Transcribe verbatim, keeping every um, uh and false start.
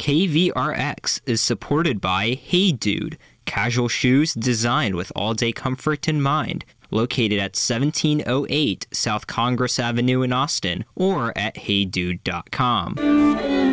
K V R X is supported by Hey Dude, casual shoes designed with all-day comfort in mind, located at seventeen oh eight South Congress Avenue in Austin, or at hey dude dot com.